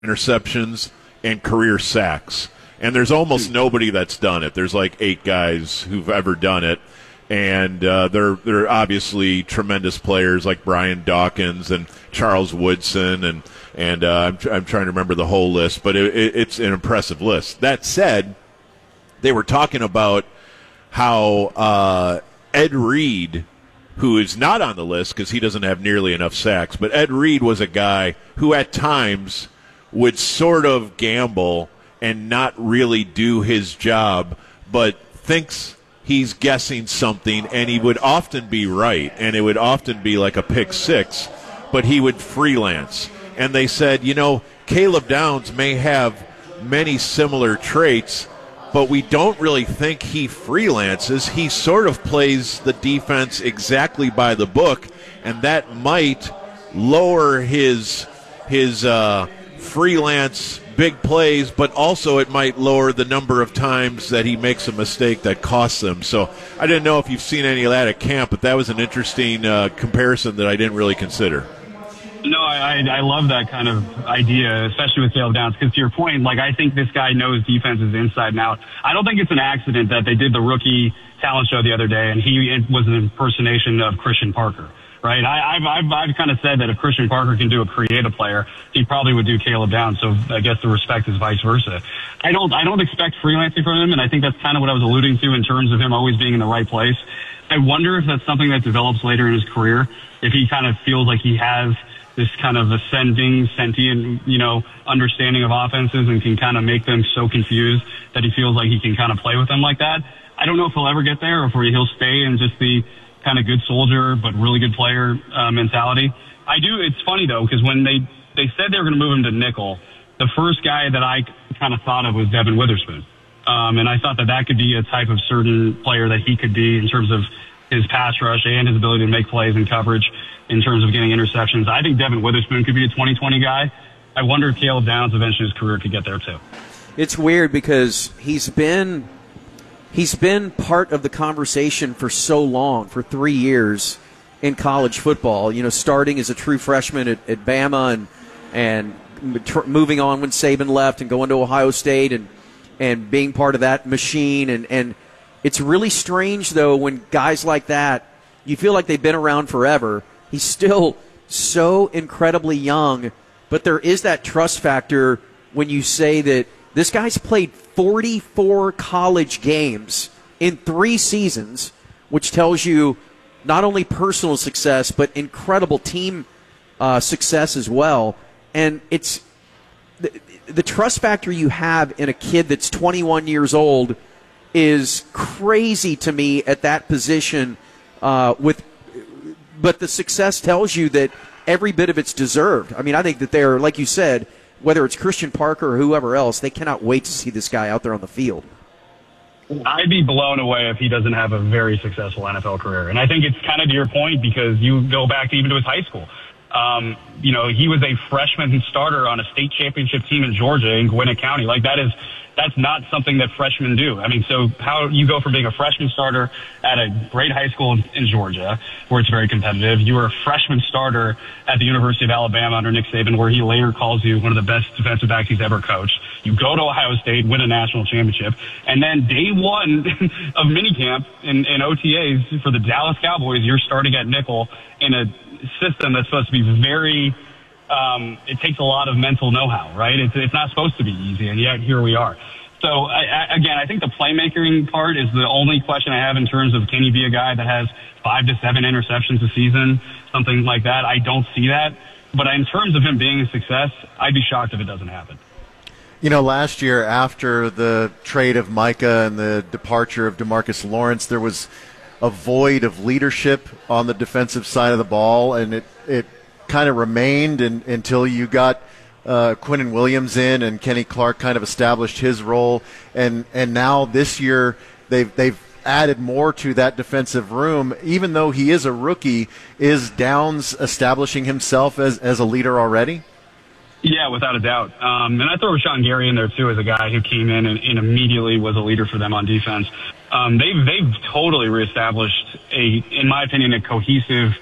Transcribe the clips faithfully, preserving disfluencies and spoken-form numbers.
interceptions and career sacks. And there's almost nobody that's done it. There's like eight guys who've ever done it. And uh, they're they're obviously tremendous players like Brian Dawkins and Charles Woodson, and and uh, I'm, I'm trying to remember the whole list, but it, it, it's an impressive list. That said, they were talking about how uh, Ed Reed, who is not on the list because he doesn't have nearly enough sacks, but Ed Reed was a guy who at times would sort of gamble and not really do his job, but thinks he's guessing something, and he would often be right, and it would often be like a pick six, but he would freelance. And they said, you know, Caleb Downs may have many similar traits, but we don't really think he freelances. He sort of plays the defense exactly by the book, and that might lower his his uh, freelance big plays, but also it might lower the number of times that he makes a mistake that costs them. So I didn't know if you've seen any of that at camp, but that was an interesting uh, comparison that I didn't really consider. No, I, I love that kind of idea, especially with Caleb Downs, because to your point, like, I think this guy knows defenses inside and out. I don't think it's an accident that they did the rookie talent show the other day, and he was an impersonation of Christian Parker, right? I, I've, I've, I've kind of said that if Christian Parker can do a creative player, he probably would do Caleb Downs, so I guess the respect is vice versa. I don't, I don't expect freelancing from him, and I think that's kind of what I was alluding to in terms of him always being in the right place. I wonder if that's something that develops later in his career, if he kind of feels like he has this kind of ascending, sentient, you know, understanding of offenses and can kind of make them so confused that he feels like he can kind of play with them like that. I don't know if he'll ever get there or if he'll stay in just the kind of good soldier but really good player uh, mentality. I do. It's funny, though, because when they, they said they were going to move him to nickel, the first guy that I kind of thought of was Devin Witherspoon. Um, and I thought that that could be a type of certain player that he could be in terms of his pass rush and his ability to make plays and coverage in terms of getting interceptions. I think Devin Witherspoon could be a twenty twenty guy. I wonder if Caleb Downs eventually his career could get there too. It's weird because he's been he's been part of the conversation for so long, for three years in college football. You know, starting as a true freshman at, at Bama and and tr- moving on when Saban left and going to Ohio State and and being part of that machine. And, and it's really strange, though, when guys like that, you feel like they've been around forever. He's still so incredibly young, but there is that trust factor when you say that this guy's played forty-four college games in three seasons, which tells you not only personal success, but incredible team uh, success as well. And it's the, the trust factor you have in a kid that's twenty-one years old is crazy to me at that position uh, with but the success tells you that every bit of it's deserved. I mean, I think that they're, like you said, whether it's Christian Parker or whoever else, they cannot wait to see this guy out there on the field. I'd be blown away if he doesn't have a very successful N F L career. And I think it's kind of to your point because you go back even to his high school. Um, you know, he was a freshman starter on a state championship team in Georgia in Gwinnett County. Like, that is, that's not something that freshmen do. I mean, so how you go from being a freshman starter at a great high school in, in Georgia, where it's very competitive. You were a freshman starter at the University of Alabama under Nick Saban, where he later calls you one of the best defensive backs he's ever coached. You go to Ohio State, win a national championship, and then day one of minicamp in, in O T As for the Dallas Cowboys, you're starting at nickel in a system that's supposed to be very um, it takes a lot of mental know-how, right? It's, it's not supposed to be easy, and yet here we are. So, I, I, again, I think the playmaking part is the only question I have in terms of can he be a guy that has five to seven interceptions a season, something like that. I don't see that. But in terms of him being a success, I'd be shocked if it doesn't happen. You know, last year after the trade of Micah and the departure of DeMarcus Lawrence, there was a void of leadership on the defensive side of the ball, and it, it kind of remained in, until you got uh, Quinnen Williams in and Kenny Clark kind of established his role. And, and now this year they've, they've added more to that defensive room. Even though he is a rookie, is Downs establishing himself as, as a leader already? Yeah, without a doubt. Um, and I throw Rashawn Gary in there, too, as a guy who came in and, and immediately was a leader for them on defense. Um, they've, they've totally reestablished, a, in my opinion, a cohesive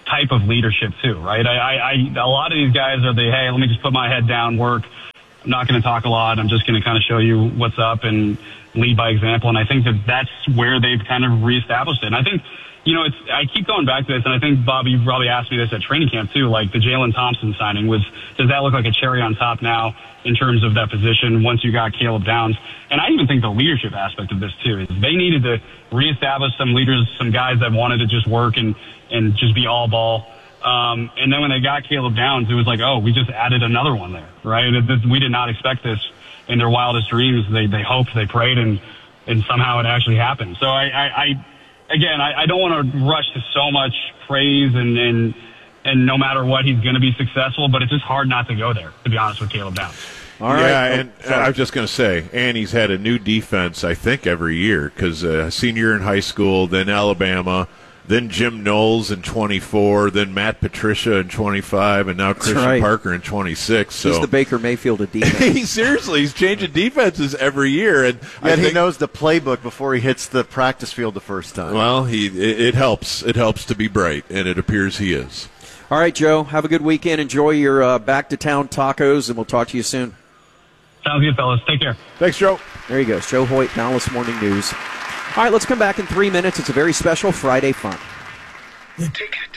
type of leadership too, right? I, I, I a lot of these guys are the, hey, let me just put my head down, work. I'm not going to talk a lot. I'm just going to kind of show you what's up and lead by example. And I think that that's where they've kind of reestablished it. And I think, you know, it's, I keep going back to this, and I think, Bob, you probably asked me this at training camp too, like the Jalen Thompson signing was, does that look like a cherry on top now in terms of that position once you got Caleb Downs? And I even think the leadership aspect of this too is they needed to reestablish some leaders, some guys that wanted to just work and, and just be all ball. Um, and then when they got Caleb Downs, it was like, oh, we just added another one there, right? It, it, we did not expect this in their wildest dreams. They, they hoped, they prayed, and, and somehow it actually happened. So I, I, I again, I, I don't want to rush to so much praise and, and, and no matter what, he's going to be successful, but it's just hard not to go there, to be honest with Caleb Downs. All right. Yeah, and oh, I was just going to say, and he's had a new defense, I think, every year, because uh, senior year in high school, then Alabama, then Jim Knowles in twenty-four, then Matt Patricia in twenty-five, and now Christian right. Parker in twenty-six. So he's the Baker Mayfield of defense. he, seriously, he's changing defenses every year. And Yet he knows the playbook before he hits the practice field the first time. Well, he it, it helps. It helps to be bright, and it appears he is. All right, Joe, have a good weekend. Enjoy your uh, back-to-town tacos, and we'll talk to you soon. Sounds good, fellas. Take care. Thanks, Joe. There you go. Joe Hoyt, Dallas Morning News. All right, let's come back in three minutes. It's a very special Friday Fun. The Ticket.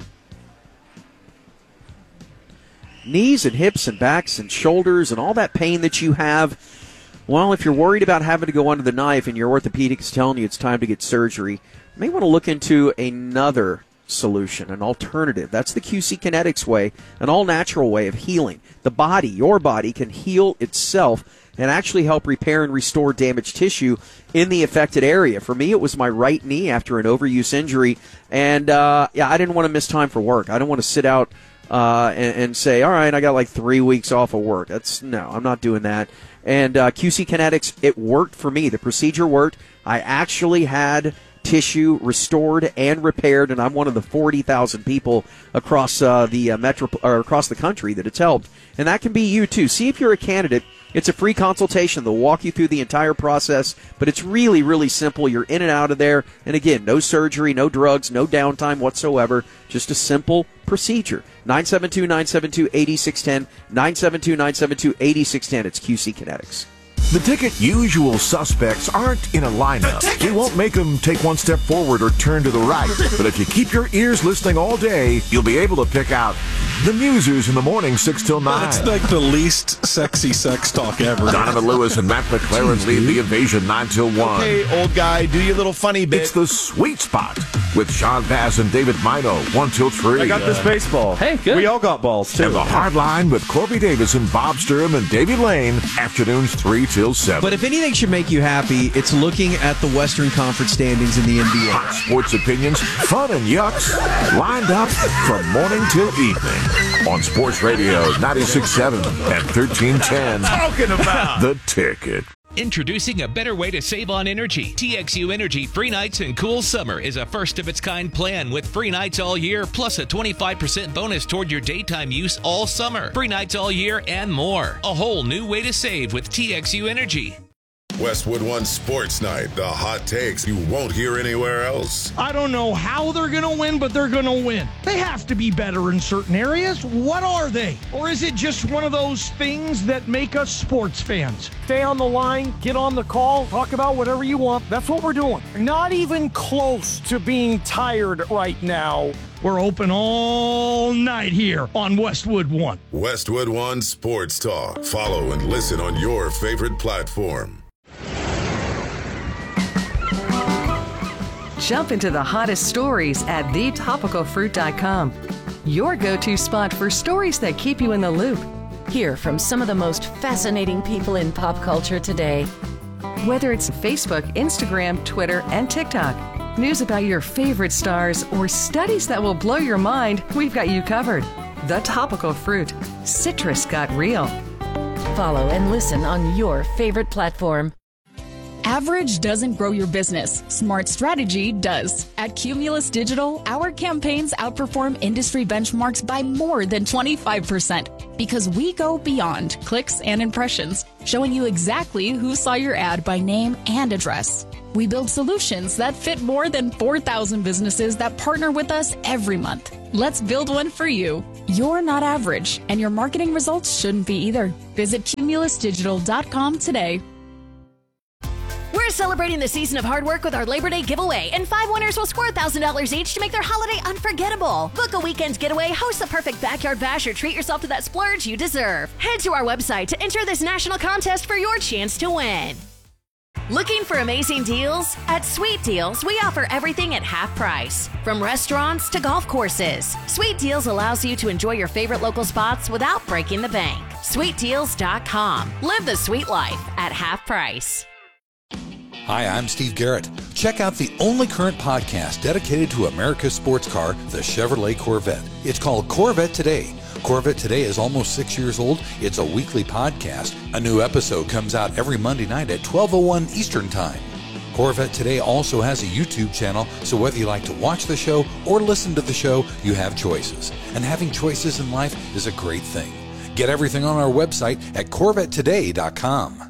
Knees and hips and backs and shoulders and all that pain that you have. Well, if you're worried about having to go under the knife and your orthopedic is telling you it's time to get surgery, you may want to look into another solution, an alternative. That's the Q C Kinetics way, an all-natural way of healing. The body, your body, can heal itself and actually help repair and restore damaged tissue in the affected area. For me, it was my right knee after an overuse injury, and uh, yeah, I didn't want to miss time for work. I didn't want to sit out uh, and, and say, all right, I got like three weeks off of work. That's no, I'm not doing that. And uh, Q C Kinetics, it worked for me. The procedure worked. I actually had tissue restored and repaired, and I'm one of the forty thousand people across uh, the uh, metro or across the country that it's helped. And that can be you too. See if you're a candidate. It's a free consultation. They'll walk you through the entire process, but it's really, really simple. You're in and out of there. And again, no surgery, no drugs, no downtime whatsoever. Just a simple procedure. nine seven two, nine seven two, eight six one zero, nine seven two, nine seven two, eight six one zero. It's Q C Kinetics. The Ticket usual suspects aren't in a lineup. We won't make them take one step forward or turn to the right. But if you keep your ears listening all day, you'll be able to pick out the Musers in the morning, six till nine. That's like the least sexy sex talk ever. Donovan Lewis and Matt McLaren lead the invasion nine till one. Okay, old guy, do your little funny bit. It's the Sweet Spot with Sean Bass and David Mino, one till three. I got this baseball. Hey, good. We all got balls, too. And the Hard Line with Corby Davis and Bob Sturm and Davey Lane, afternoons three till seven. But if anything should make you happy, it's looking at the Western Conference standings in the N B A. Hot sports opinions, fun and yucks, lined up from morning till evening on Sports Radio ninety-six point seven and thirteen ten. Talking about The Ticket. Introducing a better way to save on energy. T X U Energy Free Nights and Cool Summer is a first-of-its-kind plan with free nights all year, plus a twenty-five percent bonus toward your daytime use all summer. Free nights all year and more. A whole new way to save with T X U Energy. Westwood One Sports Night, the hot takes you won't hear anywhere else. I don't know how they're going to win, but they're going to win. They have to be better in certain areas. What are they? Or is it just one of those things that make us sports fans? Stay on the line, get on the call, talk about whatever you want. That's what we're doing. Not even close to being tired right now. We're open all night here on Westwood One. Westwood One Sports Talk. Follow and listen on your favorite platform. Jump into the hottest stories at the topical fruit dot com. Your go-to spot for stories that keep you in the loop. Hear from some of the most fascinating people in pop culture today. Whether it's Facebook, Instagram, Twitter, and TikTok, news about your favorite stars, or studies that will blow your mind, we've got you covered. The Topical Fruit. Citrus got real. Follow and listen on your favorite platform. Average doesn't grow your business. Smart strategy does. At Cumulus Digital, our campaigns outperform industry benchmarks by more than twenty-five percent because we go beyond clicks and impressions, showing you exactly who saw your ad by name and address. We build solutions that fit more than four thousand businesses that partner with us every month. Let's build one for you. You're not average, and your marketing results shouldn't be either. Visit cumulus digital dot com today. We're celebrating the season of hard work with our Labor Day giveaway, and five winners will score one thousand dollars each to make their holiday unforgettable. Book a weekend getaway, host the perfect backyard bash, or treat yourself to that splurge you deserve. Head to our website to enter this national contest for your chance to win. Looking for amazing deals? At Sweet Deals, we offer everything at half price, from restaurants to golf courses. Sweet Deals allows you to enjoy your favorite local spots without breaking the bank. sweet deals dot com. Live the sweet life at half price. Hi, I'm Steve Garrett. Check out the only current podcast dedicated to America's sports car, the Chevrolet Corvette. It's called Corvette Today. Corvette Today is almost six years old. It's a weekly podcast. A new episode comes out every Monday night at twelve oh one Eastern Time. Corvette Today also has a YouTube channel, so whether you like to watch the show or listen to the show, you have choices. And having choices in life is a great thing. Get everything on our website at corvette today dot com.